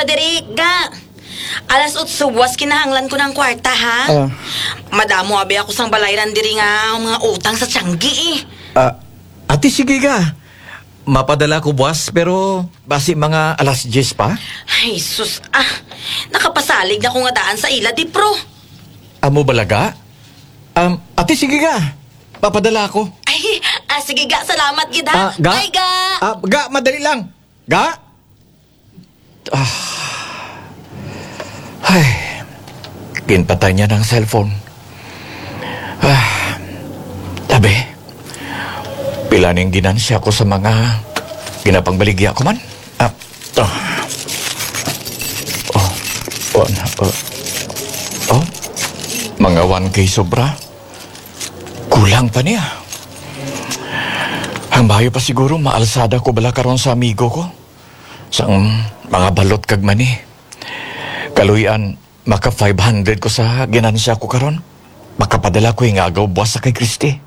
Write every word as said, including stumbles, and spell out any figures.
Roderick, ga. Alas otso buwas kinahanglan ko ng kwarta, ha? Ah. Madamo abi ako sang balayran diri nga mga utang sa Tianggi, eh. Ah, ate, sige ka. Mapadala ko buwas, pero basi mga alas diyes pa. Ay, sus, ah. Nakapasalig na ko nga daan sa ila, di pro. Amo balaga? Um, ate, sige ka. Papadala ko. Ay, ah, sige ga, salamat gid, Ah, ha? ga? Ay, ga. Ah, ga, madali lang. Ga? Ah. Ay. Kinpatay niya ng cellphone. Ah. Tabi. Pila ning ginansya ko sa mga ginapangbaligya ko man. Ah. Oh. Oh. Oh. Oh. Oh. Mga one K sobra. Kulang pa niya. Ang bayo pa siguro maalsada ko bala karon sa amigo ko. Sang mga balot kag mani. Kaluyan, maka five hundred ko sa ginansya ko karon. Makapadala ko yung agaw buwas sa kay Christy.